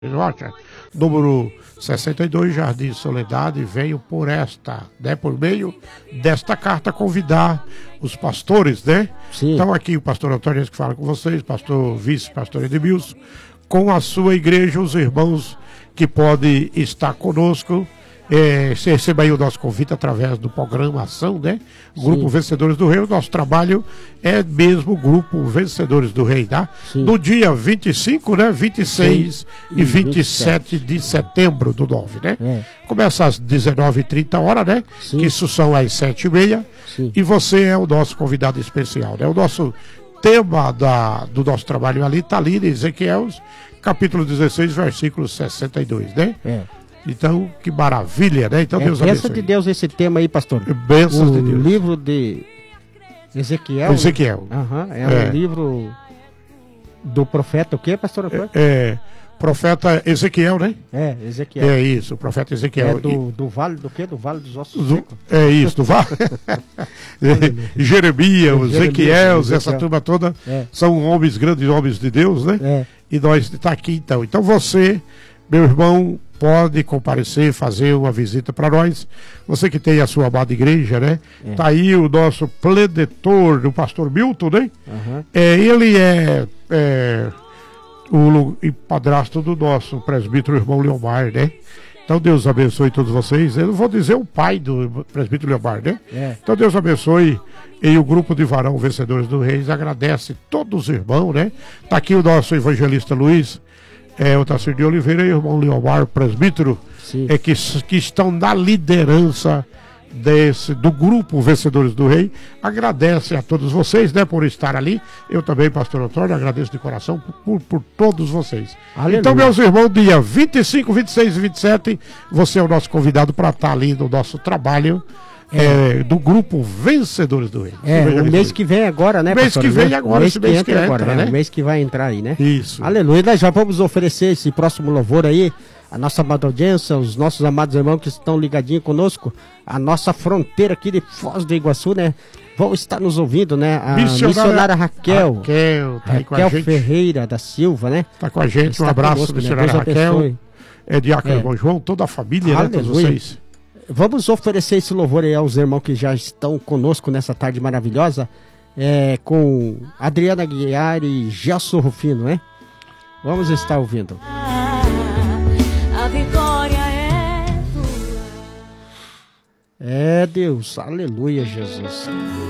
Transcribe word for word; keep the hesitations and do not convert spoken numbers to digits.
Rocha, número sessenta e dois, Jardim Soledade, venho por esta, né, por meio desta carta convidar os pastores, né? Sim. Então aqui o pastor Antônio que fala com vocês, pastor vice-pastor Edmilson, com a sua igreja, os irmãos que podem estar conosco. É, você receba aí o nosso convite através do Programação, né? Grupo Sim. Vencedores do Rei. O nosso trabalho é mesmo o Grupo Vencedores do Rei, tá? Sim. No dia vinte e cinco, né? vinte e seis Sim. e vinte e sete de setembro do nove, né? É. Começa às dezenove e trinta horas, né? Sim. Que isso são às sete e meia. Sim. E você é o nosso convidado especial, né? O nosso tema da, do nosso trabalho ali está ali em Ezequiel, capítulo dezesseis, versículo sessenta e dois, né? É. Então, que maravilha, né? Então, é, Deus abençoe. Bênção de Deus esse tema aí, pastor. Bênçãos de Deus. O livro de Ezequiel. Ezequiel. Uhum, é, é um livro do profeta o quê, pastor? É, é, profeta Ezequiel, né? É, Ezequiel. É isso, o profeta Ezequiel. É do, do vale do quê? Do vale dos ossos do, secos. É isso, do vale. Jeremias, Ezequiel, essa turma toda, é. São homens, grandes homens de Deus, né? É. E nós está aqui então. Então você, meu irmão, pode comparecer, fazer uma visita para nós. Você que tem a sua amada igreja, né? É. Tá aí o nosso preletor, o pastor Milton, né? Uhum. É, ele é, é o padrasto do nosso presbítero irmão Leomar, né? Então Deus abençoe todos vocês. Eu não vou dizer o pai do presbítero Leomar, né? É. Então Deus abençoe. E o grupo de varão Vencedores do Reis agradece todos os irmãos, né? Tá aqui o nosso evangelista Luiz, é, o Tacir de Oliveira e o irmão Leomar, presbítero, é, que, que estão na liderança desse, do grupo Vencedores do Rei. Agradece a todos vocês, né, por estar ali. Eu também, pastor Antônio, agradeço de coração por, por, por todos vocês. Aleluia. Então, meus irmãos, dia vinte e cinco, vinte e seis e vinte e sete, você é o nosso convidado para estar ali no nosso trabalho. É. É, do grupo Vencedores do Rei. É, o mês que vem agora, né, mês pastor? Mês que vem agora, mês esse mês que, que entra, entra, agora, né? O mês que vai entrar aí, né? Isso. Aleluia. Nós já vamos oferecer esse próximo louvor aí, a nossa amada audiência, os nossos amados irmãos que estão ligadinhos conosco, a nossa fronteira aqui de Foz do Iguaçu, né? Vão estar nos ouvindo, né? A missionária, missionária Raquel. Raquel, tá aí com Raquel a gente. Ferreira da Silva, né? Tá com a gente, um abraço, conosco, missionária, né? Raquel. É Diácono Irmão João, toda a família, Aleluia. Né? Todos vocês. Vamos oferecer esse louvor aí aos irmãos que já estão conosco nessa tarde maravilhosa, é, com Adriana Guiar e Gelson Rufino, né? Vamos estar ouvindo. A vitória é tua. É Deus, aleluia, Jesus.